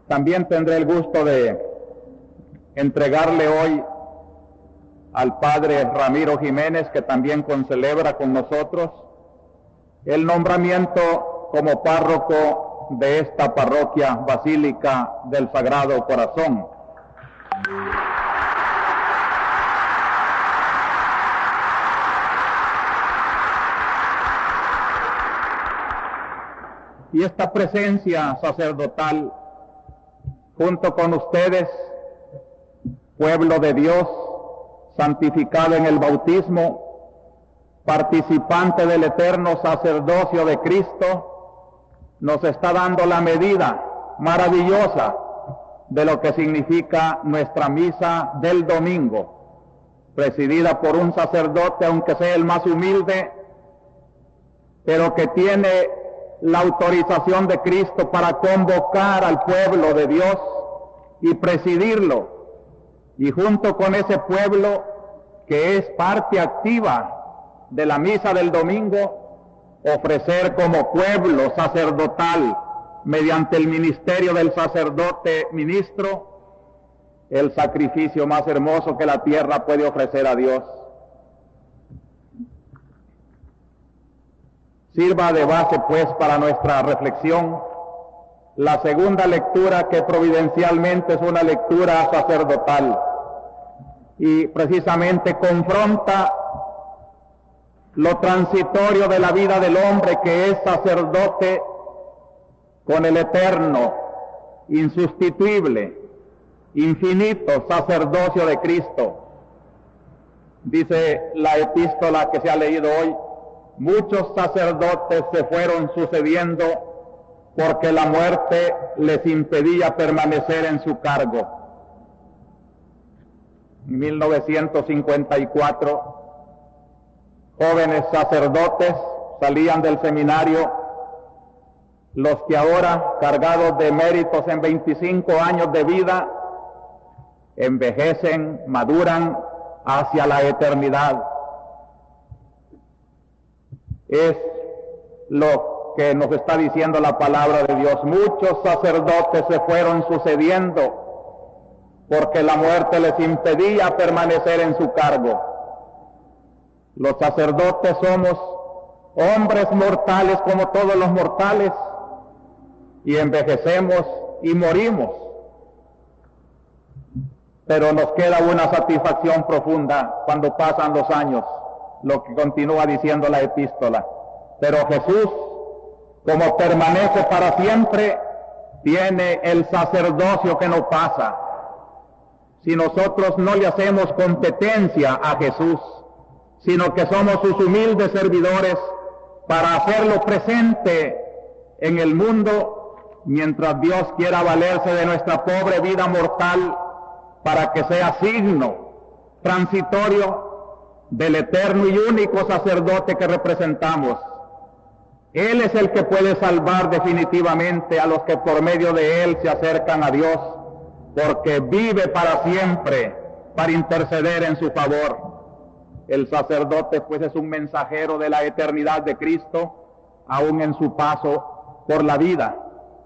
También tendré el gusto de entregarle hoy al Padre Ramiro Jiménez, que también concelebra con nosotros, el nombramiento como párroco de esta parroquia Basílica del Sagrado Corazón. Y esta presencia sacerdotal, junto con ustedes, pueblo de Dios, santificado en el bautismo, participante del eterno sacerdocio de Cristo, nos está dando la medida maravillosa de lo que significa nuestra misa del domingo, presidida por un sacerdote, aunque sea el más humilde, pero que tiene la autorización de Cristo para convocar al pueblo de Dios y presidirlo, y junto con ese pueblo que es parte activa de la misa del domingo, ofrecer como pueblo sacerdotal, mediante el ministerio del sacerdote ministro, el sacrificio más hermoso que la tierra puede ofrecer a Dios. Sirva de base, pues, para nuestra reflexión la segunda lectura, que providencialmente es una lectura sacerdotal y precisamente confronta lo transitorio de la vida del hombre, que es sacerdote, con el eterno, insustituible, infinito sacerdocio de Cristo. Dice la epístola que se ha leído hoy: muchos sacerdotes se fueron sucediendo porque la muerte les impedía permanecer en su cargo. En 1954, jóvenes sacerdotes salían del seminario, los que ahora, cargados de méritos en 25 años de vida, envejecen, maduran hacia la eternidad. Es lo que nos está diciendo la palabra de Dios. Muchos sacerdotes se fueron sucediendo porque la muerte les impedía permanecer en su cargo. Los sacerdotes somos hombres mortales como todos los mortales, y envejecemos y morimos, pero nos queda una satisfacción profunda cuando pasan los años, lo que continúa diciendo la epístola. Pero Jesús, como permanece para siempre, tiene el sacerdocio que no pasa. Si nosotros no le hacemos competencia a Jesús, sino que somos sus humildes servidores para hacerlo presente en el mundo, mientras Dios quiera valerse de nuestra pobre vida mortal para que sea signo transitorio del eterno y único sacerdote que representamos. Él es el que puede salvar definitivamente a los que por medio de Él se acercan a Dios, porque vive para siempre para interceder en su favor. El sacerdote, pues, es un mensajero de la eternidad de Cristo, aún en su paso por la vida.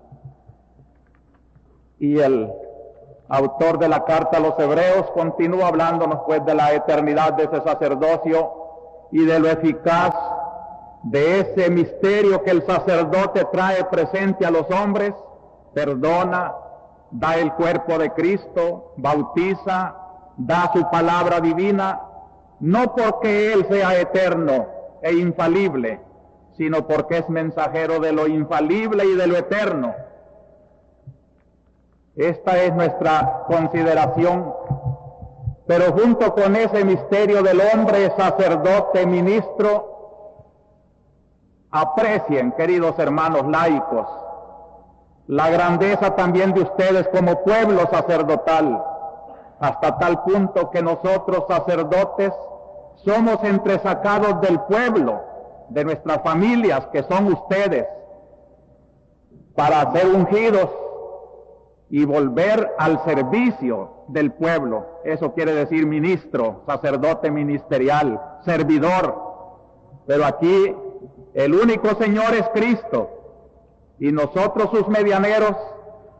Y el autor de la carta a los Hebreos continúa hablándonos, pues, de la eternidad de ese sacerdocio y de lo eficaz de ese misterio que el sacerdote trae presente a los hombres: perdona, da el cuerpo de Cristo, bautiza, da su palabra divina, no porque Él sea eterno e infalible, sino porque es mensajero de lo infalible y de lo eterno. Esta es nuestra consideración, pero junto con ese misterio del hombre sacerdote ministro, aprecien, queridos hermanos laicos, la grandeza también de ustedes como pueblo sacerdotal, hasta tal punto que nosotros sacerdotes somos entresacados del pueblo, de nuestras familias, que son ustedes, para ser ungidos y volver al servicio del pueblo. Eso quiere decir ministro, sacerdote ministerial, servidor. Pero aquí el único Señor es Cristo, y nosotros sus medianeros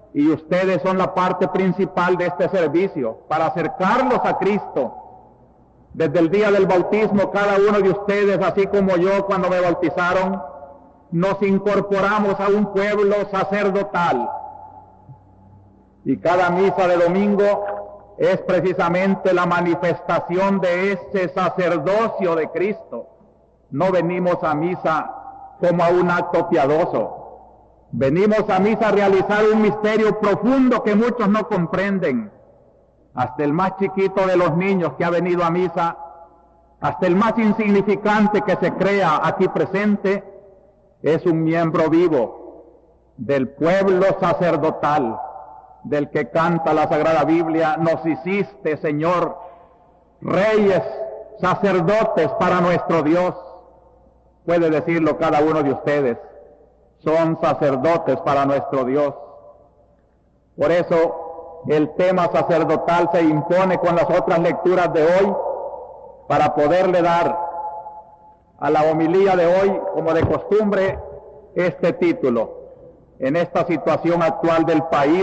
y ustedes son la parte principal de este servicio, para acercarlos a Cristo. Desde el día del bautismo, cada uno de ustedes, así como yo cuando me bautizaron, nos incorporamos a un pueblo sacerdotal. Y cada misa de domingo es precisamente la manifestación de ese sacerdocio de Cristo. No venimos a misa como a un acto piadoso. Venimos a misa a realizar un misterio profundo que muchos no comprenden. Hasta el más chiquito de los niños que ha venido a misa, hasta el más insignificante que se crea aquí presente, es un miembro vivo del pueblo sacerdotal, del que canta la Sagrada Biblia: nos hiciste, Señor, reyes, sacerdotes para nuestro Dios. Puede decirlo cada uno de ustedes, son sacerdotes para nuestro Dios. Por eso el tema sacerdotal se impone con las otras lecturas de hoy, para poderle dar a la homilía de hoy, como de costumbre, este título. En esta situación actual del país,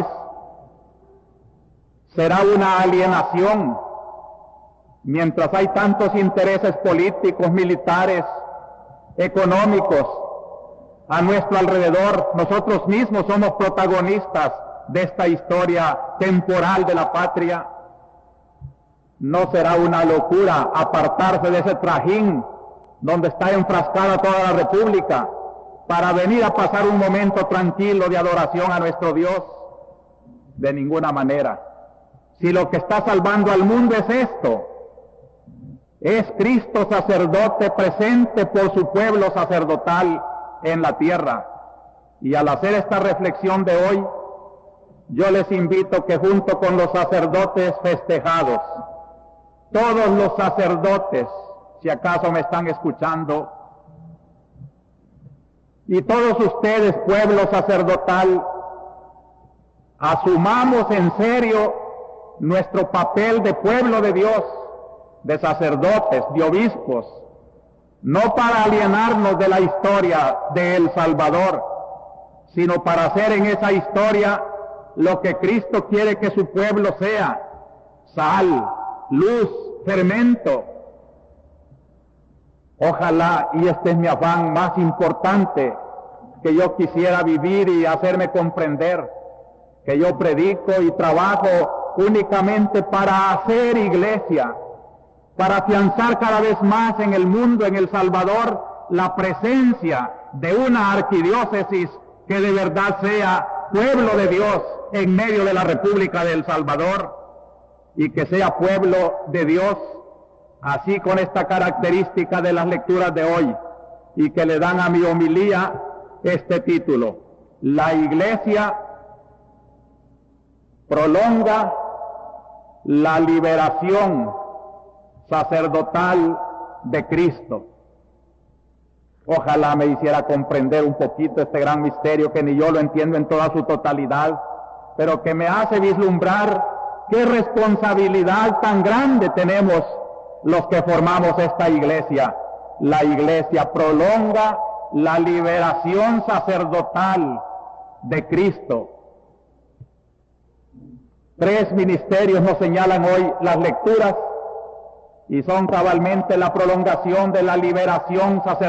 será una alienación, mientras hay tantos intereses políticos, militares, económicos a nuestro alrededor. Nosotros mismos somos protagonistas de esta historia temporal de la patria. No será una locura apartarse de ese trajín donde está enfrascada toda la República para venir a pasar un momento tranquilo de adoración a nuestro Dios. De ninguna manera. Si lo que está salvando al mundo es esto, es Cristo sacerdote presente por su pueblo sacerdotal en la tierra. Y al hacer esta reflexión de hoy, yo les invito que junto con los sacerdotes festejados, todos los sacerdotes, si acaso me están escuchando, y todos ustedes, pueblo sacerdotal, asumamos en serio nuestro papel de pueblo de Dios, de sacerdotes, de obispos, no para alienarnos de la historia de El Salvador, sino para hacer en esa historia lo que Cristo quiere que su pueblo sea: sal, luz, fermento. Ojalá, y este es mi afán más importante, que yo quisiera vivir y hacerme comprender, que yo predico y trabajo únicamente para hacer iglesia, para afianzar cada vez más en el mundo, en El Salvador, la presencia de una arquidiócesis que de verdad sea pueblo de Dios en medio de la República de El Salvador, y que sea pueblo de Dios, así con esta característica de las lecturas de hoy, y que le dan a mi homilía este título: la Iglesia prolonga la liberación sacerdotal de Cristo. Ojalá me hiciera comprender un poquito este gran misterio, que ni yo lo entiendo en toda su totalidad, pero que me hace vislumbrar qué responsabilidad tan grande tenemos los que formamos esta iglesia. La iglesia prolonga la liberación sacerdotal de Cristo. 3 ministerios nos señalan hoy las lecturas, y son cabalmente la prolongación de la liberación sacerdotal